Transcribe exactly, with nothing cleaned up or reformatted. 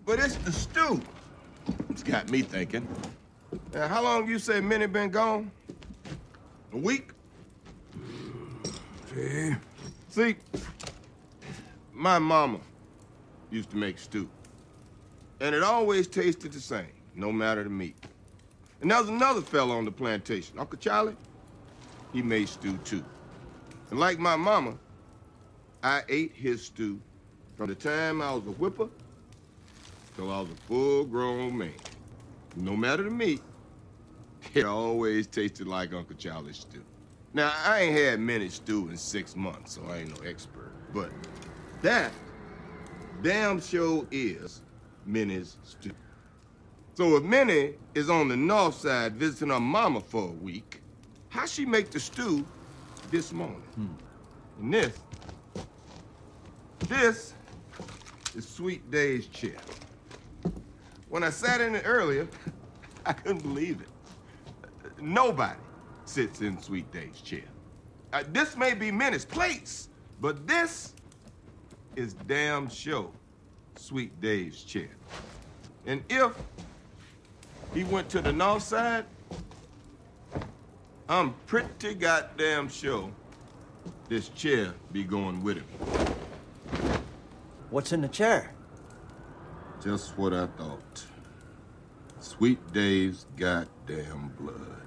But it's the stew. It's got me thinking. Now, how long you say Minnie been gone? A week? See? See, my mama used to make stew. And it always tasted the same, no matter the meat. And there was another fella on the plantation, Uncle Charlie. He made stew too. And like my mama, I ate his stew from the time I was a whipper till I was a full-grown man. No matter the meat, it always tasted like Uncle Charlie's stew. Now, I ain't had many stew in six months, so I ain't no expert. But that damn sure is Minnie's stew. So if Minnie is on the north side visiting her mama for a week, how she make the stew this morning? Hmm. And this, this is Sweet Day's chair. When I sat in it earlier, I couldn't believe it. Nobody sits in Sweet Day's chair. Uh, this may be Minnie's place, but this is damn sure Sweet Day's chair. And if he went to the north side, I'm pretty goddamn sure this chair be going with him. What's in the chair? Just what I thought. Sweet Dave's goddamn blood.